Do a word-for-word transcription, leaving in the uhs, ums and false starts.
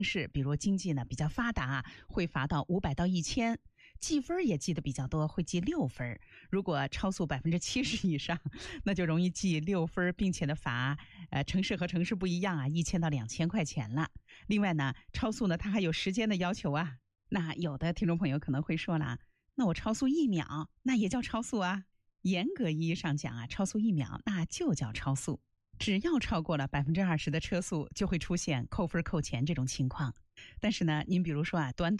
市，比如经济呢比较发达，会罚到五百到一千。记分也记得比较多，会记六分。如果超速百分之七十以上，那就容易记六分，并且呢罚，呃，城市和城市不一样啊，一千到两千块钱了。另外呢，超速呢它还有时间的要求啊。那有的听众朋友可能会说了，那我超速一秒，那也叫超速啊？严格意义上讲啊，超速一秒那就叫超速。只要超过了百分之二十的车速，就会出现扣分扣钱这种情况。但是呢，您比如说啊，短短